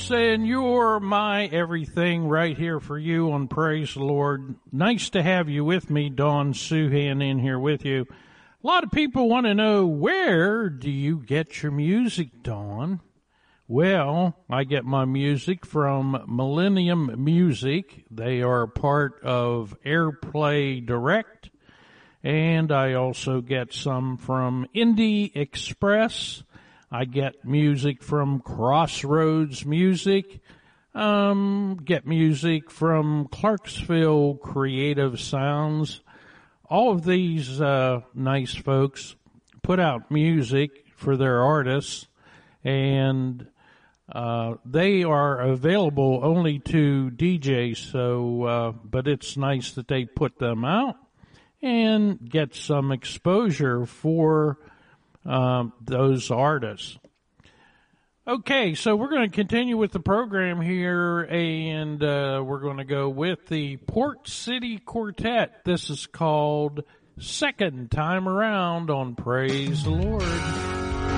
folks, and you're my everything right here for you on Praise the Lord. Nice to have you with me, Dawn Suhan, in here with you. A lot of people want to know, where do you get your music, Dawn? Well, I get my music from Millennium Music. They are part of Airplay Direct, and I also get some from Indie Express. I get music from Crossroads Music, get music from Clarksville Creative Sounds. All of these nice folks put out music for their artists, and they are available only to DJs, so but it's nice that they put them out and get some exposure for those artists. Okay, so we're going to continue with the program here, and we're going to go with the Port City Quartet. This is called Second Time Around on Praise the Lord.